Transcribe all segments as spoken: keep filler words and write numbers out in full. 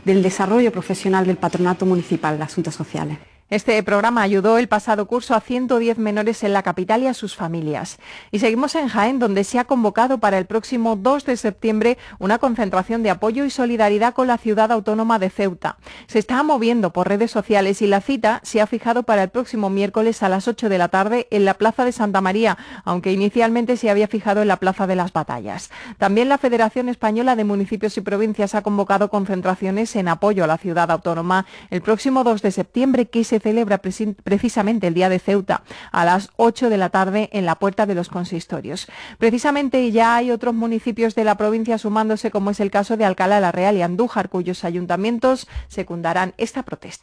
del desarrollo profesional del Patronato Municipal de Asuntos Sociales. Este programa ayudó el pasado curso a ciento diez menores en la capital y a sus familias. Y seguimos en Jaén, donde se ha convocado para el próximo dos de septiembre una concentración de apoyo y solidaridad con la ciudad autónoma de Ceuta. Se está moviendo por redes sociales y la cita se ha fijado para el próximo miércoles a las ocho de la tarde en la Plaza de Santa María, aunque inicialmente se había fijado en la Plaza de las Batallas. También la Federación Española de Municipios y Provincias ha convocado concentraciones en apoyo a la ciudad autónoma el próximo dos de septiembre, que se celebra precisamente el Día de Ceuta a las ocho de la tarde en la puerta de los consistorios. Precisamente ya hay otros municipios de la provincia sumándose, como es el caso de Alcalá la Real y Andújar, cuyos ayuntamientos secundarán esta protesta.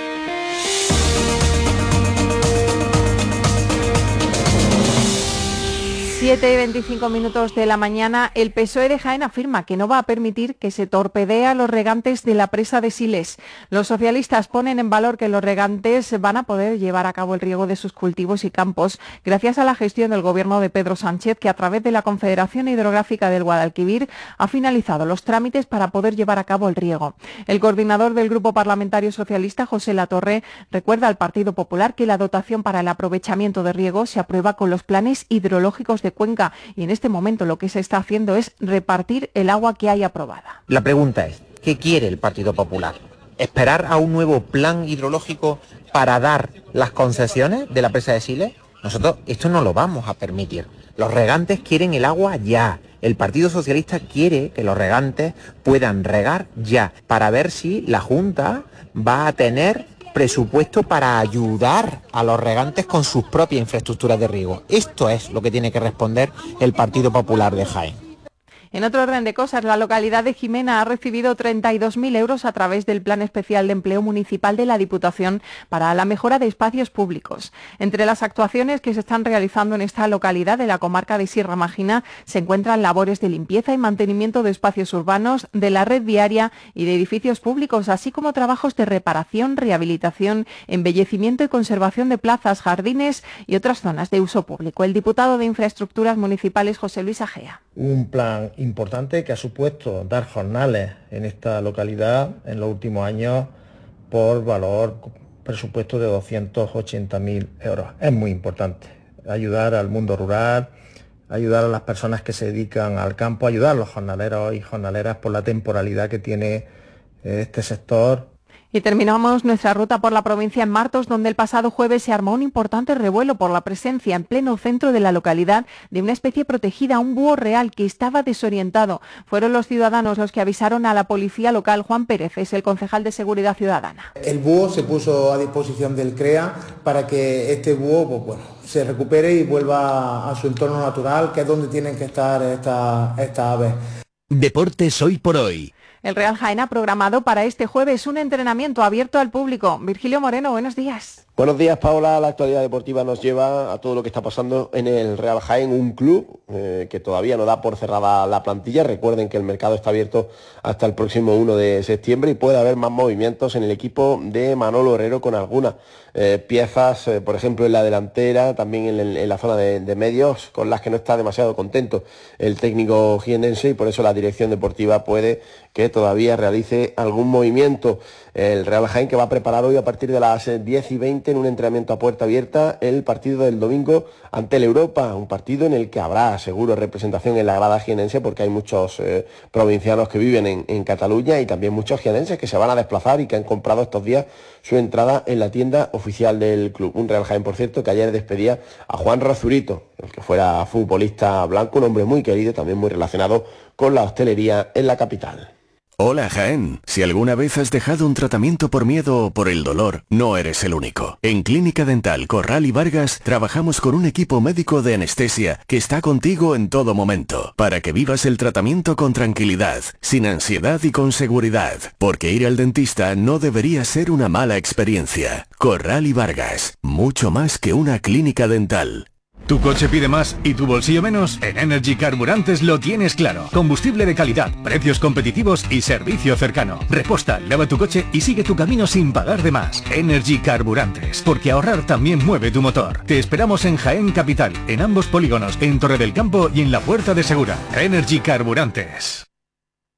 siete y veinticinco minutos de la mañana, el P S O E de Jaén afirma que no va a permitir que se torpedee a los regantes de la presa de Siles. Los socialistas ponen en valor que los regantes van a poder llevar a cabo el riego de sus cultivos y campos gracias a la gestión del gobierno de Pedro Sánchez, que a través de la Confederación Hidrográfica del Guadalquivir ha finalizado los trámites para poder llevar a cabo el riego. El coordinador del Grupo Parlamentario Socialista, José Latorre, recuerda al Partido Popular que la dotación para el aprovechamiento de riego se aprueba con los planes hidrológicos de Cuenca, y en este momento lo que se está haciendo es repartir el agua que hay aprobada. La pregunta es, ¿qué quiere el Partido Popular? ¿Esperar a un nuevo plan hidrológico para dar las concesiones de la presa de Siles? Nosotros esto no lo vamos a permitir. Los regantes quieren el agua ya. El Partido Socialista quiere que los regantes puedan regar ya, para ver si la Junta va a tener presupuesto para ayudar a los regantes con sus propias infraestructuras de riego. Esto es lo que tiene que responder el Partido Popular de Jaén. En otro orden de cosas, la localidad de Jimena ha recibido treinta y dos mil euros a través del Plan Especial de Empleo Municipal de la Diputación para la mejora de espacios públicos. Entre las actuaciones que se están realizando en esta localidad de la comarca de Sierra Mágina se encuentran labores de limpieza y mantenimiento de espacios urbanos, de la red viaria y de edificios públicos, así como trabajos de reparación, rehabilitación, embellecimiento y conservación de plazas, jardines y otras zonas de uso público. El diputado de Infraestructuras Municipales, José Luis Agea. Un plan importante que ha supuesto dar jornales en esta localidad en los últimos años por valor presupuesto de doscientos ochenta mil euros. Es muy importante ayudar al mundo rural, ayudar a las personas que se dedican al campo, ayudar a los jornaleros y jornaleras por la temporalidad que tiene este sector. Y terminamos nuestra ruta por la provincia en Martos, donde el pasado jueves se armó un importante revuelo por la presencia en pleno centro de la localidad de una especie protegida, un búho real que estaba desorientado. Fueron los ciudadanos los que avisaron a la policía local. Juan Pérez es el concejal de Seguridad Ciudadana. El búho se puso a disposición del C R E A para que este búho pues, bueno, se recupere y vuelva a su entorno natural, que es donde tienen que estar estas esta aves. Deportes hoy por hoy. El Real Jaén ha programado para este jueves un entrenamiento abierto al público. Virgilio Moreno, buenos días. Buenos días, Paula. La actualidad deportiva nos lleva a todo lo que está pasando en el Real Jaén, un club eh, que todavía no da por cerrada la plantilla. Recuerden que el mercado está abierto hasta el próximo uno de septiembre y puede haber más movimientos en el equipo de Manolo Herrero con algunas eh, piezas, eh, por ejemplo en la delantera, también en, en la zona de, de medios, con las que no está demasiado contento el técnico jienense, y por eso la dirección deportiva puede que todavía realice algún movimiento. El Real Jaén, que va a preparar hoy a partir de las diez y veinte en un entrenamiento a puerta abierta el partido del domingo ante el Europa, un partido en el que habrá seguro representación en la grada jienense, porque hay muchos eh, provincianos que viven en, en Cataluña y también muchos jienenses que se van a desplazar y que han comprado estos días su entrada en la tienda oficial del club. Un Real Jaén, por cierto, que ayer despedía a Juan Razurito, el que fuera futbolista blanco, un hombre muy querido, también muy relacionado con la hostelería en la capital. Hola Jaén, si alguna vez has dejado un tratamiento por miedo o por el dolor, no eres el único. En Clínica Dental Corral y Vargas trabajamos con un equipo médico de anestesia que está contigo en todo momento, para que vivas el tratamiento con tranquilidad, sin ansiedad y con seguridad, porque ir al dentista no debería ser una mala experiencia. Corral y Vargas, mucho más que una clínica dental. ¿Tu coche pide más y tu bolsillo menos? En Energy Carburantes lo tienes claro. Combustible de calidad, precios competitivos y servicio cercano. Reposta, lava tu coche y sigue tu camino sin pagar de más. Energy Carburantes, porque ahorrar también mueve tu motor. Te esperamos en Jaén Capital, en ambos polígonos, en Torre del Campo y en la Puerta de Segura. Energy Carburantes.